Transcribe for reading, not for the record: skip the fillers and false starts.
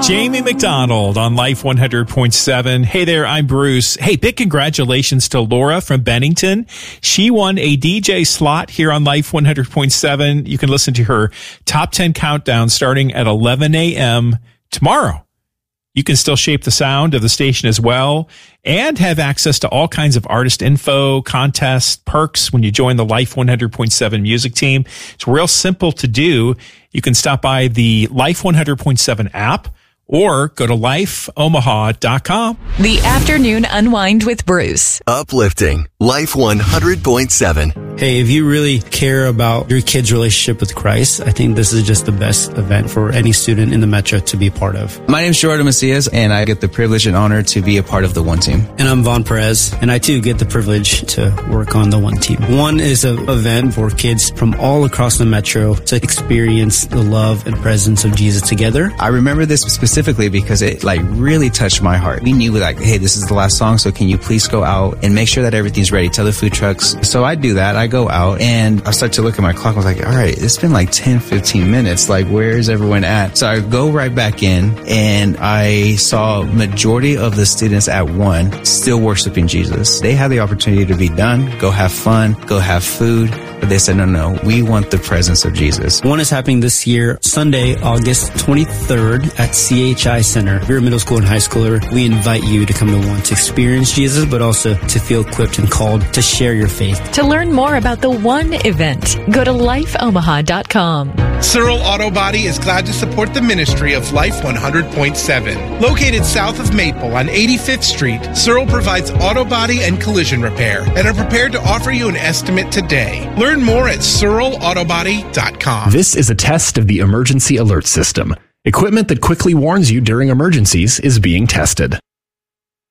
Jamie McDonald on Life 100.7. Hey there, I'm Bruce. Hey, big congratulations to Laura from Bennington. She won a DJ slot here on Life 100.7. You can listen to her top 10 countdown starting at 11 a.m. tomorrow. You can still shape the sound of the station as well and have access to all kinds of artist info, contests, perks when you join the Life 100.7 music team. It's real simple to do. You can stop by the Life 100.7 app or go to lifeomaha.com. The Afternoon Unwind with Bruce. Uplifting. Life 100.7. Hey, if you really care about your kid's relationship with Christ, I think this is just the best event for any student in the Metro to be a part of. My name is Jordan Macias, and I get the privilege and honor to be a part of the One Team. And I'm Vaughn Perez, and I too get the privilege to work on the One Team. One is an event for kids from all across the Metro to experience the love and presence of Jesus together. I remember this specifically because it really touched my heart. We knew hey, this is the last song, so can you please go out and make sure that everything's ready? Tell the food trucks. So I do that. I go out and I start to look at my clock. I was like, all right, it's been 10, 15 minutes. Where is everyone at? So I go right back in and I saw majority of the students at one still worshiping Jesus. They had the opportunity to be done, go have fun, go have food. But they said, no, we want the presence of Jesus. One is happening this year, Sunday, August 23rd at CHI Center. If you're a middle school and high schooler, we invite you to come to one to experience Jesus, but also to feel equipped and called to share your faith. To learn more about the One event, go to lifeomaha.com. Searle Auto Body is glad to support the ministry of Life 100.7. Located south of Maple on 85th Street, Searle provides auto body and collision repair and are prepared to offer you an estimate today. Learn more at SearleAutoBody.com. This is a test of the emergency alert system. Equipment that quickly warns you during emergencies is being tested.